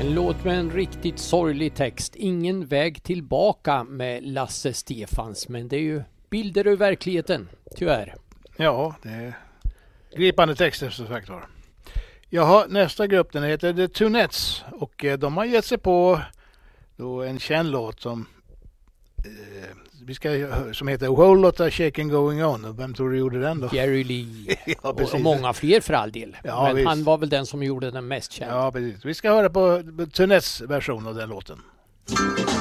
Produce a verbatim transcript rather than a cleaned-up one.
En låt med en riktigt sorglig text. Ingen väg tillbaka med Lasse Stefans. Men det är ju bilder ur verkligheten, tyvärr. Ja, det är gripande texter som sagt var. Jaha, nästa grupp den heter The Tunettes. Och eh, de har gett sig på då en känd låt som eh, vi ska, som heter Whole Lotta Shaking Going On. Och vem tror du gjorde den då? Jerry Lee. Ja, och, och många fler för all del. Ja, men visst. Han var väl den som gjorde den mest känd. Ja, precis. Vi ska höra på Tunettes version av den låten.